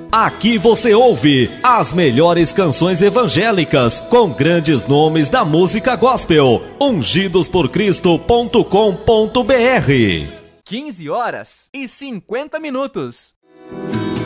Aqui você ouve as melhores canções evangélicas com grandes nomes da música gospel. Ungidosporcristo.com.br. 15 horas e 50 minutos.